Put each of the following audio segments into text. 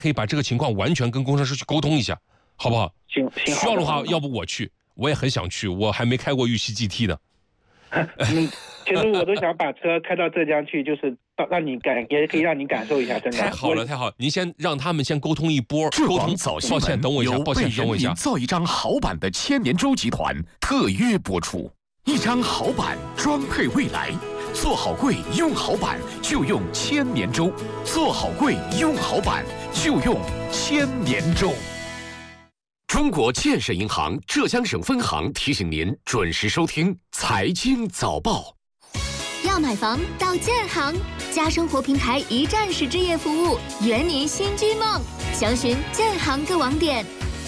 可以把这个情况完全跟工程师去沟通一下，好不好？ 行， 需要的话，要不我去，我也很想去，我还没开过玉溪 GT 呢。 其实我都想把车开到浙江去，就是也可以让你感受一下，真的。 太好了，太好了！您先让他们先沟通一波， 智广早新闻抱歉，等我一下，抱歉，等我一下。 造一张好版的千年舟集团特约播出，一张好版装配未来。做好柜用好版就用千年舟，做好柜用好版就用千年舟。中国建设银行浙江省分行提醒您准时收听财经早报。 要买房到建行，家生活平台一站式置业服务，圆您新居梦。详询建行各网点。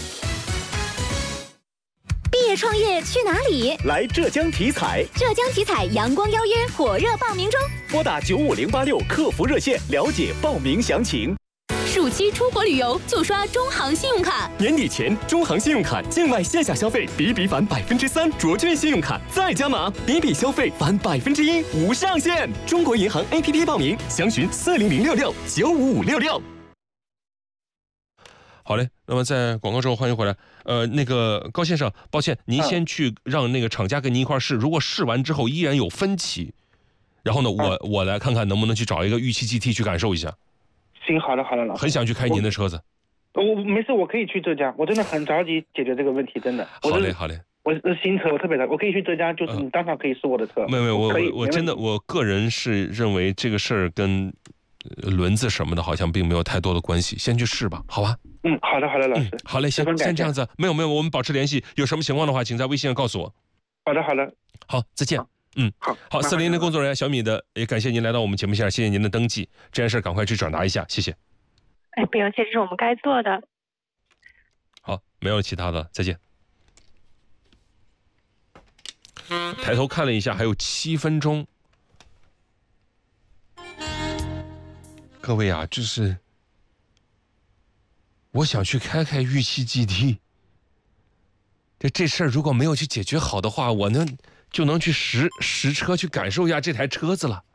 毕业创业去哪里？ 来浙江体彩！ 浙江体彩阳光邀约火热报名中， 拨打95086客服热线了解报名详情。 暑期出国旅游就刷中行信用卡， 年底前中行信用卡境外线下消费比返3%，卓券信用卡再加码，比消费返1%，无上限。中国银行 APP 报名，详询40066955566。 好嘞，那么在广告之后欢迎回来。那个高先生，抱歉，您先去让那个厂家跟您一块试，如果试完之后依然有分歧，然后呢，我来看看能不能去找一个玉溪 GT 去感受一下。 行，好的，老师。 很想去开您的车子。 我没事，我可以去浙江，我真的很着急解决这个问题，真的。 好嘞，好嘞。 我是新车，我特别的，我可以去浙江，就是你当场可以试我的车。 没有，我真的，我个人是认为这个事儿跟轮子什么的好像并没有太多的关系，先去试吧，好吧？ 好的，老师。 好嘞，先这样子。没有，我们保持联系，有什么情况的话，请在微信上告诉我。 好的。 好，再见。好，400的工作人员小米的也感谢您来到我们节目下，谢谢您的登记，这件事赶快去转达一下，谢谢。 不用谢，这是我们该做的。 好，没有其他的，再见。抬头看了一下，还有7分钟。各位啊，就是我想去开玉溪 GT， 这事儿如果没有去解决好的话，我就能去实车去感受一下这台车子了。